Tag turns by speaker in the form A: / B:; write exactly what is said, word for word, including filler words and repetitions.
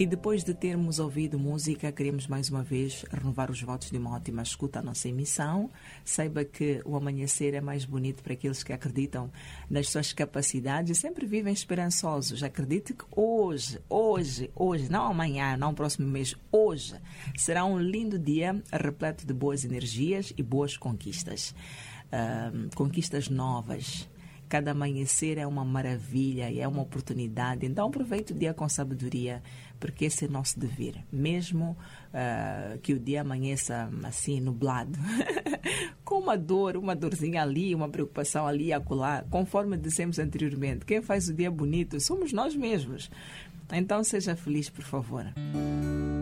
A: E depois de termos ouvido música, queremos mais uma vez renovar os votos de uma ótima escuta à nossa emissão. Saiba que o amanhecer é mais bonito para aqueles que acreditam nas suas capacidades e sempre vivem esperançosos. Acredite que hoje, hoje, hoje, não amanhã, não próximo mês, hoje, será um lindo dia repleto de boas energias e boas conquistas. Uh, conquistas novas. Cada amanhecer é uma maravilha e é uma oportunidade. Então aproveite o dia com sabedoria, porque esse é nosso dever. Mesmo uh, que o dia amanheça assim, nublado, com uma dor, uma dorzinha ali, uma preocupação ali e acolá, conforme dissemos anteriormente, quem faz o dia bonito somos nós mesmos. Então seja feliz, por favor.